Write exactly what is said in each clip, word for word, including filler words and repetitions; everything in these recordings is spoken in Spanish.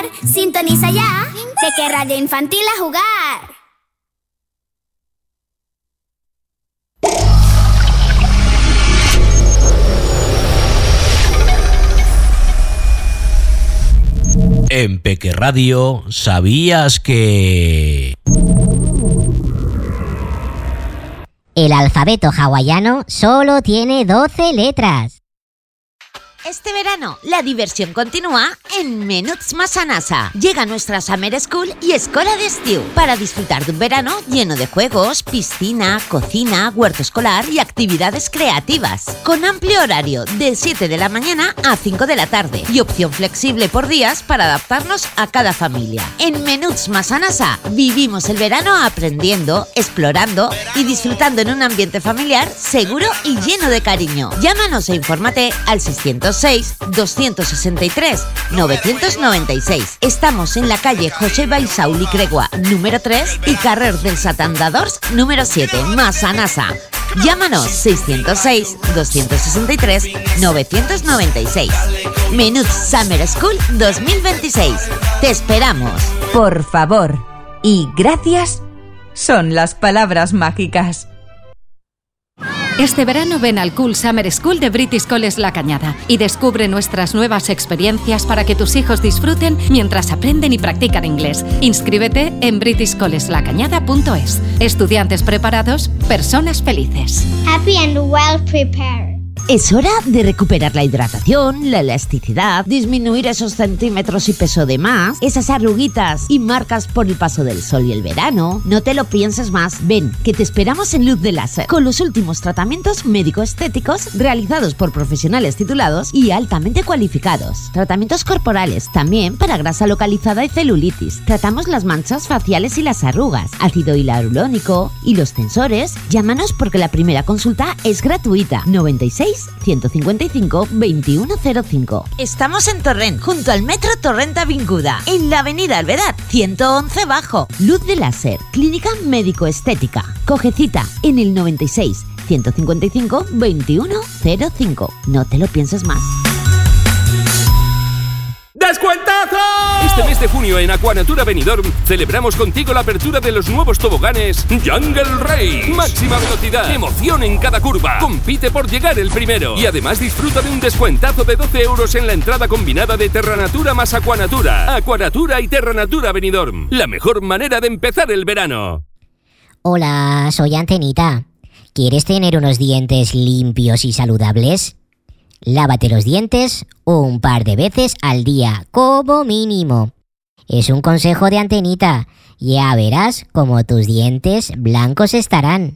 Sintoniza ya, Peque Radio Infantil a jugar. En Peque Radio, ¿sabías que...? El alfabeto hawaiano solo tiene doce letras. Este verano, la diversión continúa en Menuts Masanasa. Llega nuestra Summer School y Escola de Estiu para disfrutar de un verano lleno de juegos, piscina, cocina, huerto escolar y actividades creativas. Con amplio horario de siete de la mañana a cinco de la tarde y opción flexible por días para adaptarnos a cada familia. En Menuts Masanasa vivimos el verano aprendiendo, explorando y disfrutando en un ambiente familiar seguro y lleno de cariño. Llámanos e infórmate al seiscientos seis, doscientos sesenta y tres, novecientos noventa y seis. Estamos en la calle José Baisauli Cregua, número tres y Carrer dels Atandadors, número siete, Masanasa. Llámanos seiscientos seis, doscientos sesenta y tres, novecientos noventa y seis. Menuts Summer School dos mil veintiséis. Te esperamos. Por favor y gracias son las palabras mágicas. Este verano ven al Cool Summer School de British College La Cañada y descubre nuestras nuevas experiencias para que tus hijos disfruten mientras aprenden y practican inglés. Inscríbete en british college la cañada punto es. Estudiantes preparados, personas felices. Happy and well prepared. Es hora de recuperar la hidratación, la elasticidad, disminuir esos centímetros y peso de más, esas arruguitas y marcas por el paso del sol y el verano. No te lo pienses más. Ven, que te esperamos en Luz de Láser, con los últimos tratamientos médico-estéticos realizados por profesionales titulados y altamente cualificados. Tratamientos corporales, también para grasa localizada y celulitis. Tratamos las manchas faciales y las arrugas, ácido hialurónico y los tensores. Llámanos porque la primera consulta es gratuita. noventa y seis, ciento cincuenta y cinco, veintiuno cero cinco. Estamos en Torrent, junto al Metro Torrent Avinguda, en la avenida Alvedad, ciento once Bajo. Luz de Láser, clínica médico-estética. Coge cita en el noventa y seis, ciento cincuenta y cinco, veintiuno cero cinco. No te lo pienses más. ¡Descuentazo! Este mes de junio en Aquanatura Benidorm celebramos contigo la apertura de los nuevos toboganes Jungle Race. Máxima velocidad, emoción en cada curva. Compite por llegar el primero. Y además disfruta de un descuentazo de doce euros en la entrada combinada de Terranatura más Aquanatura. Aquanatura y Terranatura Benidorm. La mejor manera de empezar el verano. Hola, soy Antenita. ¿Quieres tener unos dientes limpios y saludables? Lávate los dientes un par de veces al día, como mínimo. Es un consejo de Antenita. Ya verás cómo tus dientes blancos estarán.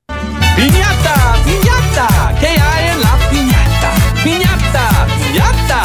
¡Piñata! ¡Piñata! ¿Qué hay en la piñata? ¡Piñata! ¡Piñata!